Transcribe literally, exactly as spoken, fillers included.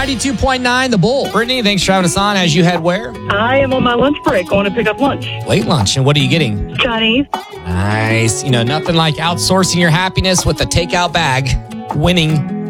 ninety-two point nine, The Bull. Brittany, thanks for having us on as you head where? I am on my lunch break going to pick up lunch. Late lunch. And what are you getting? Chinese. Nice. You know, nothing like outsourcing your happiness with a takeout bag. Winning.